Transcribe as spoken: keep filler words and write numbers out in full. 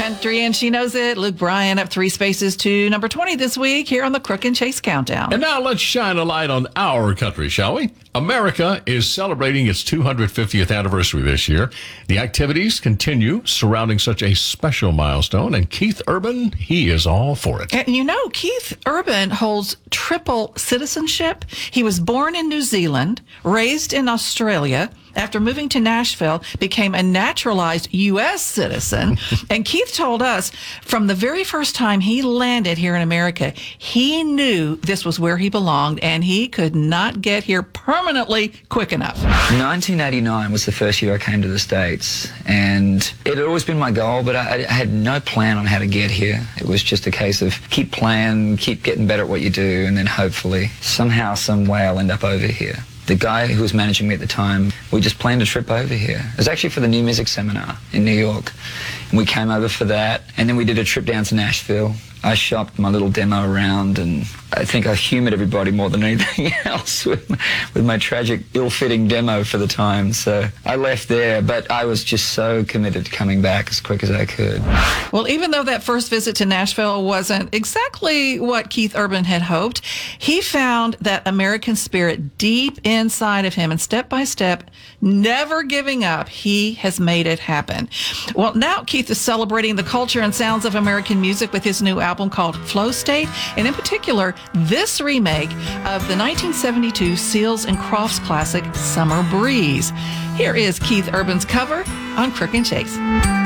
country, and she knows it. Luke Bryan up three spaces to number twenty this week here on the Crook and Chase Countdown. And now let's shine a light on our country, shall we? America is celebrating its two hundred fiftieth anniversary this year. The activities continue surrounding such a special milestone, and Keith Urban, he is all for it. And you know, Keith Urban holds triple citizenship. He was born in New Zealand, raised in Australia. After moving to Nashville, became a naturalized U S citizen. And Keith told us from the very first time he landed here in America, he knew this was where he belonged, and he could not get here permanently quick enough. nineteen eighty-nine was the first year I came to the States, and it had always been my goal, but I, I had no plan on how to get here. It was just a case of keep playing, keep getting better at what you do, and then hopefully, somehow, some way, I'll end up over here. The guy who was managing me at the time, we just planned a trip over here. It was actually for the New Music Seminar in New York. And we came over for that, and then we did a trip down to Nashville. I shopped my little demo around, and I think I humoured everybody more than anything else with my, with my tragic, ill-fitting demo for the time. So I left there, but I was just so committed to coming back as quick as I could. Well, even though that first visit to Nashville wasn't exactly what Keith Urban had hoped, he found that American spirit deep inside of him, and step by step, never giving up, he has made it happen. Well, now Keith is celebrating the culture and sounds of American music with his new album called Flow State, and in particular, this remake of the nineteen seventy-two Seals and Crofts classic, Summer Breeze. Here is Keith Urban's cover on Crook and Chase.